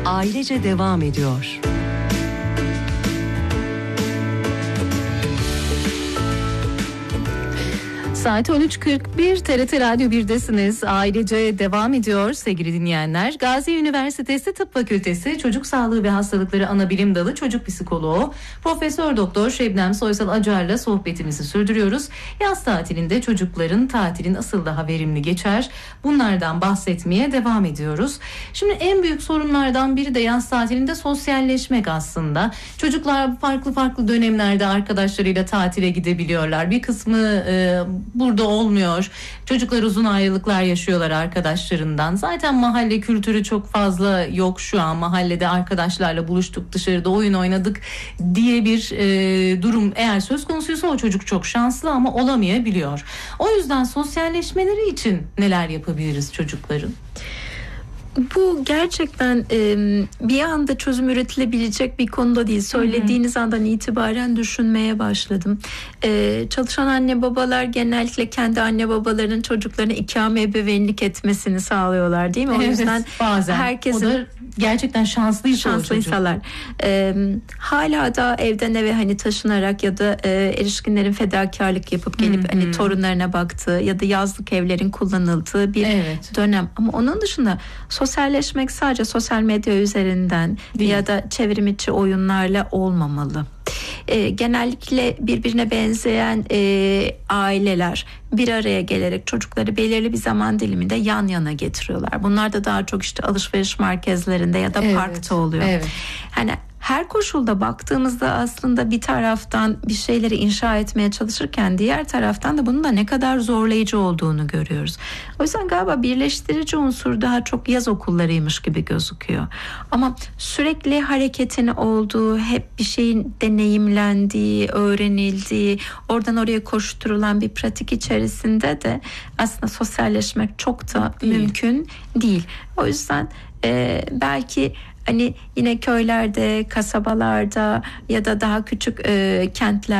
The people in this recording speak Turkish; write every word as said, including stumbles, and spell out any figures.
Ailece devam ediyor. Saat on üç kırk bir, T R T Radyo bir'desiniz. Ailece devam ediyor sevgili dinleyenler. Gazi Üniversitesi Tıp Fakültesi Çocuk Sağlığı ve Hastalıkları Anabilim Dalı Çocuk Psikoloğu Profesör Doktor Şebnem Soysal Acar'la sohbetimizi sürdürüyoruz. Yaz tatilinde çocukların tatili nasıl daha verimli geçer? Bunlardan bahsetmeye devam ediyoruz. Şimdi en büyük sorunlardan biri de yaz tatilinde sosyalleşmek aslında. Çocuklar farklı farklı dönemlerde arkadaşlarıyla tatile gidebiliyorlar. Bir kısmı e, burada olmuyor. Çocuklar uzun ayrılıklar yaşıyorlar arkadaşlarından. Zaten mahalle kültürü çok fazla yok şu an. Mahallede arkadaşlarla buluştuk, dışarıda oyun oynadık diye bir e, durum eğer söz konusuysa o çocuk çok şanslı ama olamayabiliyor. O yüzden sosyalleşmeleri için neler yapabiliriz çocukların? Bu gerçekten e, bir anda çözüm üretilebilecek bir konuda değil. Söylediğiniz andan itibaren düşünmeye başladım. E, çalışan anne babalar genellikle kendi anne babalarının çocuklarına ikame ebeveynlik etmesini sağlıyorlar, değil mi? O evet, yüzden bazen herkesin o da gerçekten şanslıysa şanslıysalar e, hala da evden eve hani taşınarak ya da e, erişkinlerin fedakarlık yapıp gelip Hı-hı. hani torunlarına baktığı ya da yazlık evlerin kullanıldığı bir evet. dönem. Ama onun dışında sosyalleşmek sadece sosyal medya üzerinden değil. Ya da çevrim içi oyunlarla olmamalı. E, genellikle birbirine benzeyen e, aileler bir araya gelerek çocukları belirli bir zaman diliminde yan yana getiriyorlar. Bunlar da daha çok işte alışveriş merkezlerinde ya da evet. parkta oluyor. Evet. Hani her koşulda baktığımızda aslında bir taraftan bir şeyleri inşa etmeye çalışırken diğer taraftan da bunun da ne kadar zorlayıcı olduğunu görüyoruz. O yüzden galiba birleştirici unsur daha çok yaz okullarıymış gibi gözüküyor. Ama sürekli hareketin olduğu, hep bir şeyin deneyimlendiği, öğrenildiği, oradan oraya koşturulan bir pratik içerisinde de aslında sosyalleşmek çok da değil. Mümkün değil. O yüzden e, belki hani yine köylerde, kasabalarda ya da daha küçük e, kentler